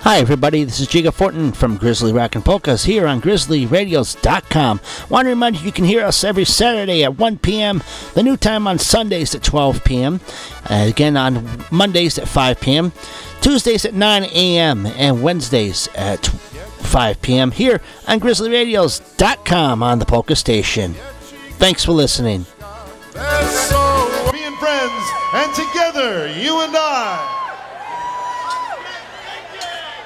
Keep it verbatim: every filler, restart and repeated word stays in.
Hi everybody, this is Jiga Fortin from Grizzly Rock and Polkas here on grizzly radios dot com. Want to remind you you can hear us every Saturday at one p.m., the new time on Sundays at twelve p.m., uh, again on Mondays at five p.m., Tuesdays at nine a.m., and Wednesdays at five p.m. here on grizzly radios dot com on the Polka Station. Thanks for listening. That's so being friends, and together, you and I